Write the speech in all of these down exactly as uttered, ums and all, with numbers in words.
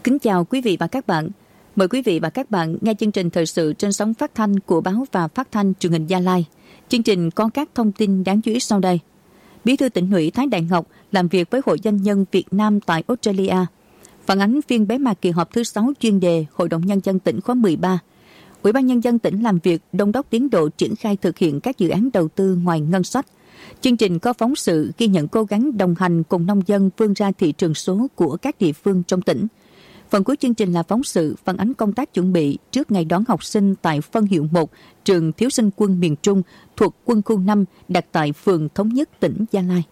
Kính chào quý vị và các bạn. Mời quý vị và các bạn nghe chương trình thời sự trên sóng phát thanh của Báo và Phát thanh Truyền hình Gia Lai. Chương trình có các thông tin đáng chú ý sau đây. Bí thư Tỉnh ủy Thái Đại Ngọc làm việc với Hội Doanh nhân Việt Nam tại Australia. Phản ánh phiên bế mạc kỳ họp thứ sáu chuyên đề Hội đồng Nhân dân tỉnh khóa mười ba. Ủy ban Nhân dân tỉnh làm việc đôn đốc tiến độ triển khai thực hiện các dự án đầu tư ngoài ngân sách. Chương trình có phóng sự ghi nhận cố gắng đồng hành cùng nông dân vươn ra thị trường số của các địa phương trong tỉnh. Phần cuối chương trình là phóng sự phản ánh công tác chuẩn bị trước ngày đón học sinh tại phân hiệu một trường Thiếu sinh quân miền Trung thuộc quân khu năm đặt tại phường Thống Nhất, tỉnh Gia Lai.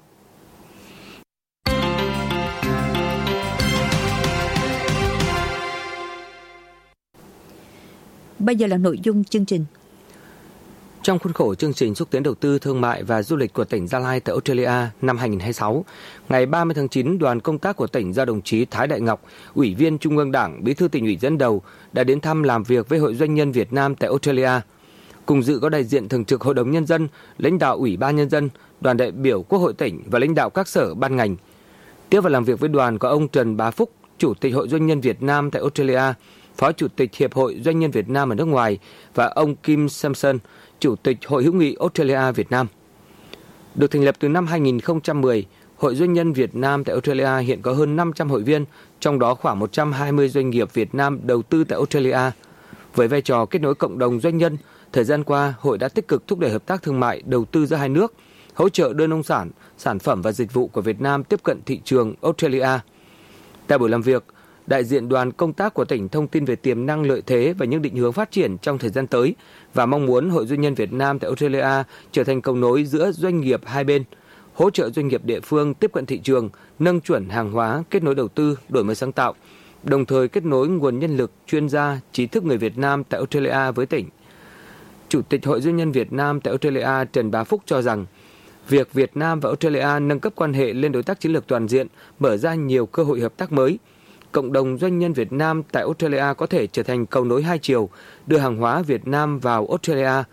Bây giờ là nội dung chương trình. Trong khuôn khổ chương trình xúc tiến đầu tư thương mại và du lịch của tỉnh Gia Lai tại Australia năm hai không hai sáu, ngày ba mươi tháng chín, đoàn công tác của tỉnh do đồng chí Thái Đại Ngọc, Ủy viên Trung ương Đảng, Bí thư Tỉnh ủy dẫn đầu đã đến thăm làm việc với Hội Doanh nhân Việt Nam tại Australia. Cùng dự có đại diện Thường trực Hội đồng Nhân dân, lãnh đạo Ủy ban Nhân dân, đoàn đại biểu Quốc hội tỉnh và lãnh đạo các sở ban ngành. Tiếp và làm việc với đoàn có ông Trần Bá Phúc, Chủ tịch Hội Doanh nhân Việt Nam tại Australia, Phó Chủ tịch Hiệp hội Doanh nhân Việt Nam ở nước ngoài và ông Kim Samson, Chủ tịch Hội hữu nghị Australia Việt Nam. Được thành lập từ năm hai nghìn không trăm mười, Hội Doanh nhân Việt Nam tại Australia hiện có hơn năm trăm hội viên, trong đó khoảng một trăm hai mươi doanh nghiệp Việt Nam đầu tư tại Australia. Với vai trò kết nối cộng đồng doanh nhân, thời gian qua, hội đã tích cực thúc đẩy hợp tác thương mại, đầu tư giữa hai nước, hỗ trợ đưa nông sản, sản phẩm và dịch vụ của Việt Nam tiếp cận thị trường Australia. Tại buổi làm việc, đại diện đoàn công tác của tỉnh thông tin về tiềm năng, lợi thế và những định hướng phát triển trong thời gian tới và mong muốn Hội Doanh nhân Việt Nam tại Australia trở thành cầu nối giữa doanh nghiệp hai bên, hỗ trợ doanh nghiệp địa phương tiếp cận thị trường, nâng chuẩn hàng hóa, kết nối đầu tư, đổi mới sáng tạo, đồng thời kết nối nguồn nhân lực, chuyên gia, trí thức người Việt Nam tại Australia với tỉnh. Chủ tịch Hội Doanh nhân Việt Nam tại Australia Trần Bá Phúc cho rằng, việc Việt Nam và Australia nâng cấp quan hệ lên đối tác chiến lược toàn diện mở ra nhiều cơ hội hợp tác mới. Cộng đồng doanh nhân Việt Nam tại Australia có thể trở thành cầu nối hai chiều, đưa hàng hóa Việt Nam vào Australia,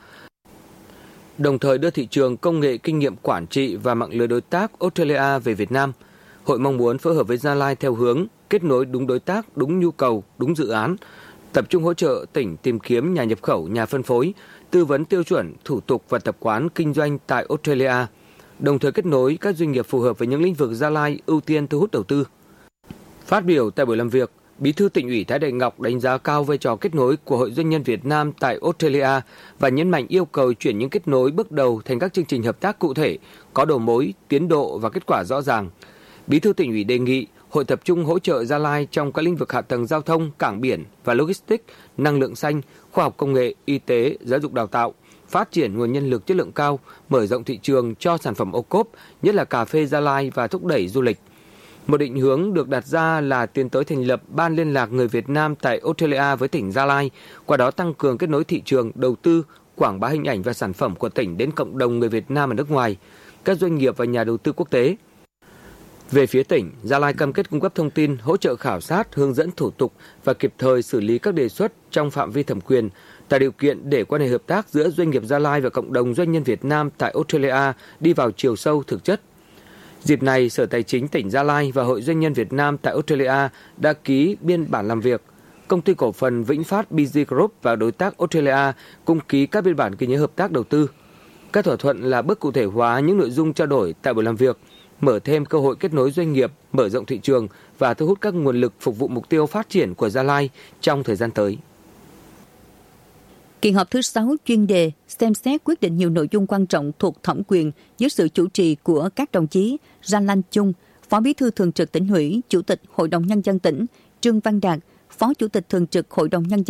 đồng thời đưa thị trường công nghệ, kinh nghiệm quản trị và mạng lưới đối tác Australia về Việt Nam. Hội mong muốn phối hợp với Gia Lai theo hướng kết nối đúng đối tác, đúng nhu cầu, đúng dự án, tập trung hỗ trợ tỉnh tìm kiếm nhà nhập khẩu, nhà phân phối, tư vấn tiêu chuẩn, thủ tục và tập quán kinh doanh tại Australia, đồng thời kết nối các doanh nghiệp phù hợp với những lĩnh vực Gia Lai ưu tiên thu hút đầu tư. Phát biểu tại buổi làm việc, Bí thư Tỉnh ủy Thái Đại Ngọc đánh giá cao vai trò kết nối của Hội Doanh nhân Việt Nam tại Australia và nhấn mạnh yêu cầu chuyển những kết nối bước đầu thành các chương trình hợp tác cụ thể, có đầu mối, tiến độ và kết quả rõ ràng. Bí thư Tỉnh ủy đề nghị Hội tập trung hỗ trợ Gia Lai trong các lĩnh vực hạ tầng giao thông, cảng biển và logistics, năng lượng xanh, khoa học công nghệ, y tế, giáo dục đào tạo, phát triển nguồn nhân lực chất lượng cao, mở rộng thị trường cho sản phẩm ô cốp, nhất là cà phê Gia Lai và thúc đẩy du lịch. Một định hướng được đặt ra là tiến tới thành lập Ban liên lạc người Việt Nam tại Australia với tỉnh Gia Lai, qua đó tăng cường kết nối thị trường, đầu tư, quảng bá hình ảnh và sản phẩm của tỉnh đến cộng đồng người Việt Nam ở nước ngoài, các doanh nghiệp và nhà đầu tư quốc tế. Về phía tỉnh, Gia Lai cam kết cung cấp thông tin, hỗ trợ khảo sát, hướng dẫn thủ tục và kịp thời xử lý các đề xuất trong phạm vi thẩm quyền, tạo điều kiện để quan hệ hợp tác giữa doanh nghiệp Gia Lai và cộng đồng doanh nhân Việt Nam tại Australia đi vào chiều sâu thực chất. Dịp này, Sở Tài chính tỉnh Gia Lai và Hội Doanh nhân Việt Nam tại Australia đã ký biên bản làm việc. Công ty cổ phần Vĩnh Phát bê giê Group và đối tác Australia cũng ký các biên bản ghi nhớ hợp tác đầu tư. Các thỏa thuận là bước cụ thể hóa những nội dung trao đổi tại buổi làm việc, mở thêm cơ hội kết nối doanh nghiệp, mở rộng thị trường và thu hút các nguồn lực phục vụ mục tiêu phát triển của Gia Lai trong thời gian tới. Kỳ họp thứ sáu chuyên đề xem xét quyết định nhiều nội dung quan trọng thuộc thẩm quyền dưới sự chủ trì của các đồng chí Ra Lan Chung, Phó Bí thư Thường trực Tỉnh ủy, Chủ tịch Hội đồng Nhân dân tỉnh, Trương Văn Đạt, Phó Chủ tịch Thường trực Hội đồng Nhân dân